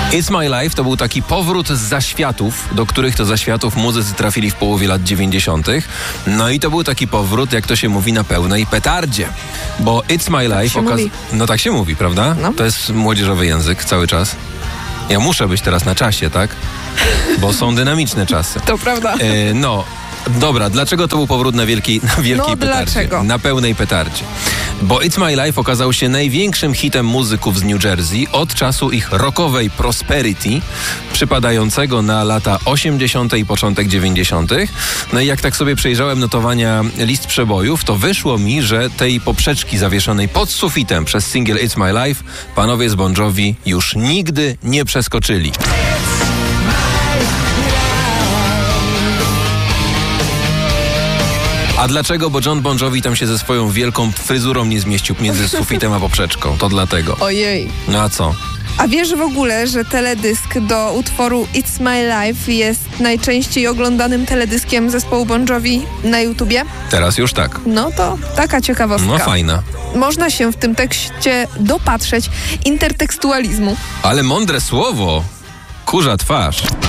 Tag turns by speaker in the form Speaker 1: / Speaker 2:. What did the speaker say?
Speaker 1: It's My Life to był taki powrót z zaświatów, do których to zaświatów muzycy trafili w połowie lat 90. No i to był taki powrót, jak to się mówi, na pełnej petardzie. Bo It's My Life... No tak się mówi, prawda?
Speaker 2: No.
Speaker 1: To jest młodzieżowy język cały czas. Ja muszę być teraz na czasie, tak? Bo są dynamiczne czasy.
Speaker 2: To prawda.
Speaker 1: Dobra, dlaczego to był powrót na wielkiej petardzie?
Speaker 2: Dlaczego?
Speaker 1: Na pełnej petardzie. Bo It's My Life okazał się największym hitem muzyków z New Jersey od czasu ich rockowej prosperity, przypadającego na lata 80. i początek 90. No i jak tak sobie przejrzałem notowania list przebojów, to wyszło mi, że tej poprzeczki zawieszonej pod sufitem przez singiel It's My Life panowie z Bon Jovi już nigdy nie przeskoczyli. A dlaczego? Bo John Bon Jovi tam się ze swoją wielką fryzurą nie zmieścił między sufitem a poprzeczką. To dlatego.
Speaker 2: Ojej.
Speaker 1: No a co?
Speaker 2: A wiesz w ogóle, że teledysk do utworu It's My Life jest najczęściej oglądanym teledyskiem zespołu Bon Jovi na YouTubie?
Speaker 1: Teraz już tak.
Speaker 2: No to taka ciekawostka.
Speaker 1: No fajna.
Speaker 2: Można się w tym tekście dopatrzeć intertekstualizmu.
Speaker 1: Ale mądre słowo. Kurza twarz.